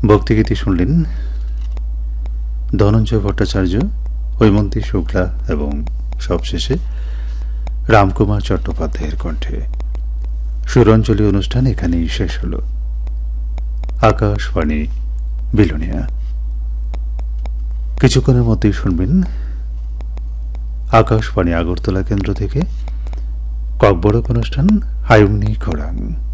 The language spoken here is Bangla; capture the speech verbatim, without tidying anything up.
ভক্তিগীতি শুনলেন ধনঞ্জয় ভট্টাচার্য, হৈমন্তী শুক্লা এবং সবশেষে রামকুমার চট্টোপাধ্যায়ের কণ্ঠে। সুরঞ্জলি অনুষ্ঠান এখানেই শেষ হল। আকাশবাণী বিলোনিয়া। কিছুক্ষণের মধ্যেই শুনবেন আকাশবাণী আগরতলা কেন্দ্র থেকে ককবরক অনুষ্ঠান হায়ুমনি খোরাং।